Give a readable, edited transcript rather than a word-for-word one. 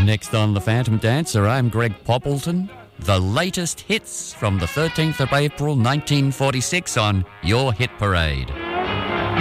Next on The Phantom Dancer, I'm Greg Poppleton. The latest hits from the 13th of April 1946 on Your Hit Parade.